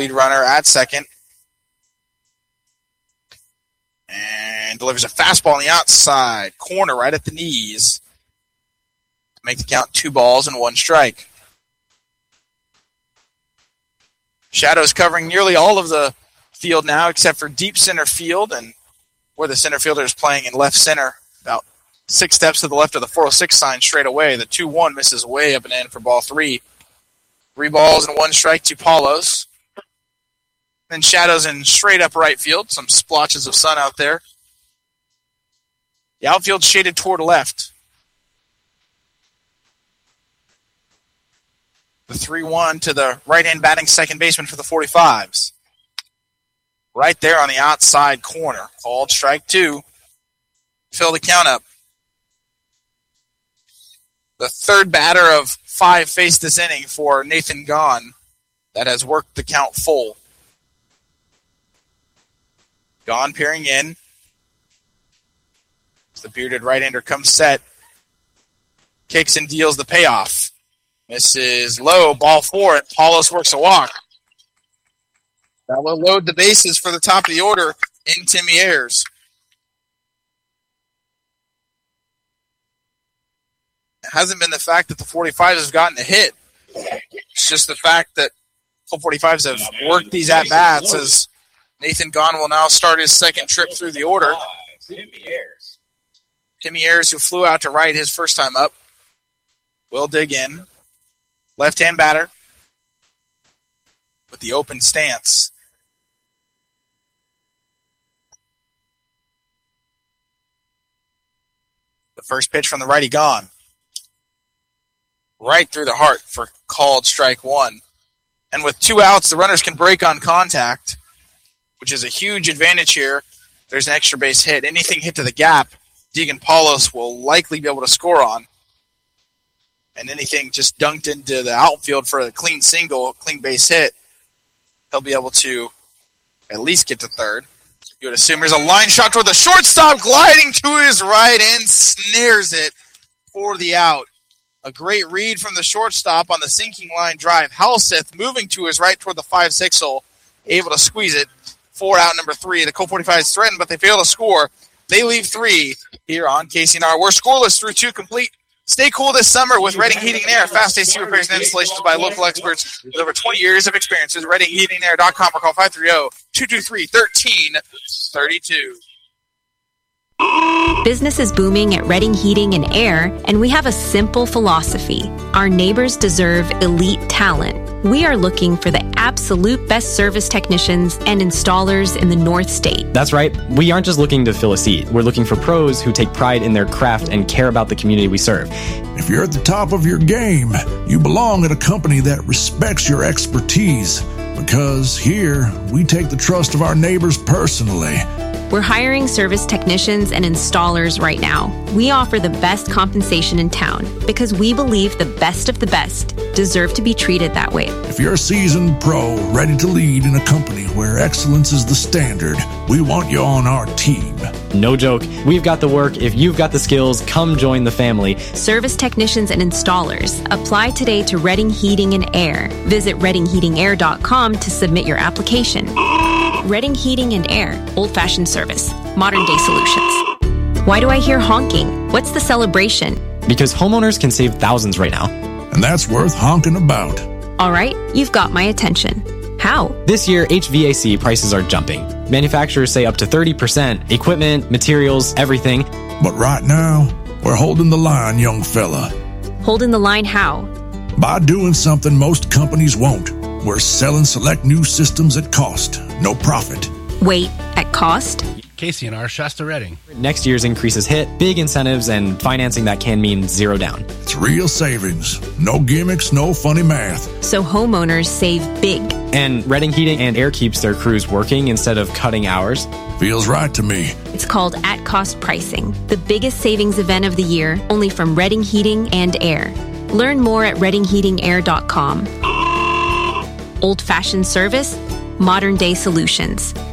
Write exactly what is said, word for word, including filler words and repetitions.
lead runner at second. And delivers a fastball on the outside corner right at the knees. Make the count two balls and one strike. Shadows covering nearly all of the field now except for deep center field and where the center fielder is playing in left center. About six steps to the left of the four oh six sign straight away. The two one misses way up and in for ball three. Three balls and one strike to Paulos. Then Shadows in straight up right field. Some splotches of sun out there. The outfield shaded toward left. The three one to the right-hand batting second baseman for the forty-fives. Right there on the outside corner. Called strike two. Fill the count up. The third batter of five faced this inning for Nathan Gahn that has worked the count full. Gahn peering in. As the bearded right-hander comes set. Kicks and deals the payoff. Misses low, ball four, and Paulos works a walk. That will load the bases for the top of the order in Timmy Ayers. It hasn't been the fact that the forty-fives have gotten a hit. It's just the fact that the forty-fives have worked these at-bats as Nathan Gahn will now start his second trip through the order. Timmy Ayers. Timmy Ayers, who flew out to right his first time up, will dig in. Left-hand batter with the open stance. The first pitch from the righty gone. Right through the heart for called strike one. And with two outs, the runners can break on contact, which is a huge advantage here. There's an extra base hit. Anything hit to the gap, Deegan Paulos will likely be able to score on. And anything just dunked into the outfield for a clean single, clean base hit, he'll be able to at least get to third. You would assume there's a line shot toward the shortstop, gliding to his right and snares it for the out. A great read from the shortstop on the sinking line drive. Halseth moving to his right toward the five six hole, able to squeeze it for out number three. The Colt forty-fives threatened, but they fail to score. They leave three here on K C N R. We're scoreless through two complete. Stay cool this summer with Redding Heating and Air. Fast A C repairs and installations by local experts with over twenty years of experience. Visit redding heating and air dot com or call five three zero, two two three, one three three two. Business is booming at Redding Heating and Air, and we have a simple philosophy. Our neighbors deserve elite talent. We are looking for the absolute best service technicians and installers in the North State. That's right. We aren't just looking to fill a seat. We're looking for pros who take pride in their craft and care about the community we serve. If you're at the top of your game, you belong at a company that respects your expertise. Because here, we take the trust of our neighbors personally. We're hiring service technicians and installers right now. We offer the best compensation in town because we believe the best of the best deserve to be treated that way. If you're a seasoned pro ready to lead in a company where excellence is the standard, we want you on our team. No joke. We've got the work. If you've got the skills, come join the family. Service technicians and installers. Apply today to Redding Heating and Air. Visit redding heating air dot com to submit your application. Redding Heating and Air. Old-fashioned service. Modern-day solutions. Why do I hear honking? What's the celebration? Because homeowners can save thousands right now. And that's worth honking about. All right, you've got my attention. How? This year, H V A C prices are jumping. Manufacturers say up to thirty percent. Equipment, materials, everything. But right now, we're holding the line, young fella. Holding the line how? By doing something most companies won't. We're selling select new systems at cost. No profit. Wait, at cost? K C N R, Shasta Redding. Next year's increases hit, big incentives, and financing that can mean zero down. It's real savings. No gimmicks, no funny math. So homeowners save big. And Redding Heating and Air keeps their crews working instead of cutting hours. Feels right to me. It's called at-cost pricing. The biggest savings event of the year, only from Redding Heating and Air. Learn more at redding heating air dot com. Old-fashioned service, modern-day solutions.